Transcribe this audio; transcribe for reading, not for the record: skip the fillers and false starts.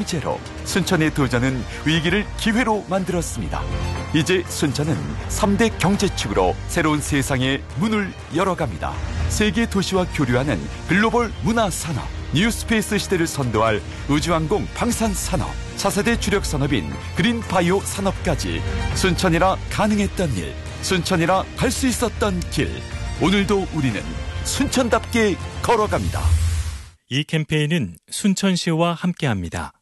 주제로 순천의 도전은 위기를 기회로 만들었습니다. 이제 순천은 3대 경제축으로 새로운 세상의 문을 열어갑니다. 세계 도시와 교류하는 글로벌 문화산업, 뉴스페이스 시대를 선도할 우주항공 방산산업, 차세대 주력 산업인 그린바이오 산업까지 순천이라 가능했던 일, 순천이라 갈 수 있었던 길. 오늘도 우리는 순천답게 걸어갑니다. 이 캠페인은 순천시와 함께합니다.